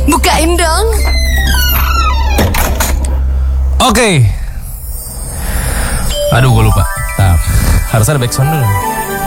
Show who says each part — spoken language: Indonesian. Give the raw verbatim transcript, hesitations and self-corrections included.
Speaker 1: Bukain dong.
Speaker 2: Oke. Aduh gue lupa. Nah, harus ada backsound dulu.